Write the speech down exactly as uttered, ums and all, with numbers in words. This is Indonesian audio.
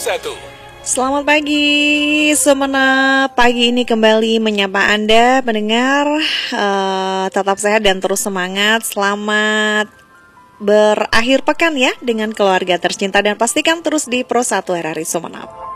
satu. Selamat pagi, Sumenep. Pagi ini kembali menyapa Anda pendengar, uh, tetap sehat dan terus semangat. Selamat berakhir pekan ya dengan keluarga tercinta dan pastikan terus di Pro satu R R I Sumenep.